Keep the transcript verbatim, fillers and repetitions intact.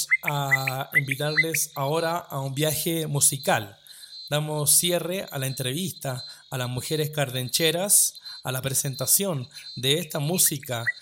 a invitarles ahora a un viaje musical. Damos cierre a la entrevista a las mujeres cardencheras, a la presentación de esta música